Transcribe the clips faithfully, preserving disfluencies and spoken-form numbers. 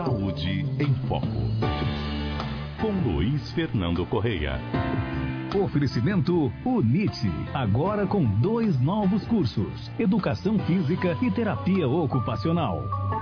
Saúde em Foco, com Luiz Fernando Correia. Oferecimento UNIT, agora com dois novos cursos: Educação Física e Terapia Ocupacional.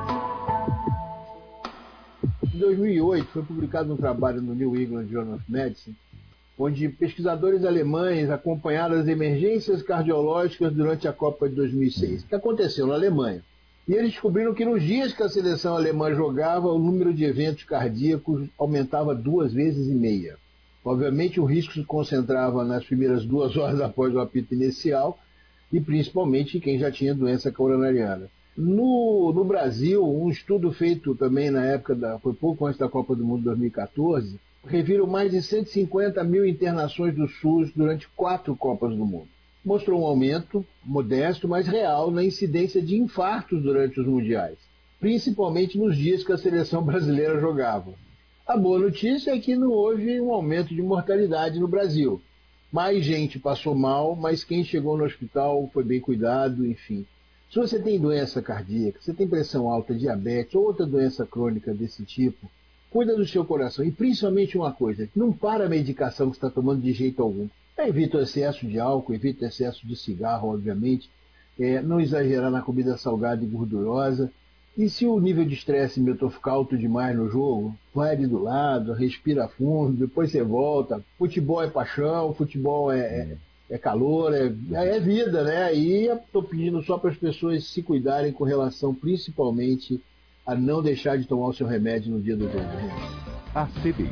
Em dois mil e oito foi publicado um trabalho no New England Journal of Medicine, onde pesquisadores alemães acompanharam as emergências cardiológicas durante a Copa de dois mil e seis, que aconteceu na Alemanha. E eles descobriram que nos dias que a seleção alemã jogava, o número de eventos cardíacos aumentava duas vezes e meia. Obviamente o risco se concentrava nas primeiras duas horas após o apito inicial e principalmente em quem já tinha doença coronariana. No, no Brasil, um estudo feito também na época, da, foi pouco antes da Copa do Mundo de dois mil e quatorze, reviram mais de cento e cinquenta mil internações do SUS durante quatro Copas do Mundo. Mostrou um aumento modesto, mas real, na incidência de infartos durante os mundiais, principalmente nos dias que a seleção brasileira jogava. A boa notícia é que não houve um aumento de mortalidade no Brasil. Mais gente passou mal, mas quem chegou no hospital foi bem cuidado, enfim. Se você tem doença cardíaca, você tem pressão alta, diabetes ou outra doença crônica desse tipo, cuida do seu coração. E principalmente uma coisa, não para a medicação que você está tomando de jeito algum. Evita o excesso de álcool, evita o excesso de cigarro, obviamente. É, não exagerar na comida salgada e gordurosa. E se o nível de estresse meu ficar alto demais no jogo, vai ali do lado, respira fundo, depois você volta. Futebol é paixão, futebol é, é, é calor, é, é vida, né? E estou pedindo só para as pessoas se cuidarem com relação principalmente a não deixar de tomar o seu remédio no dia do jogo. A C B I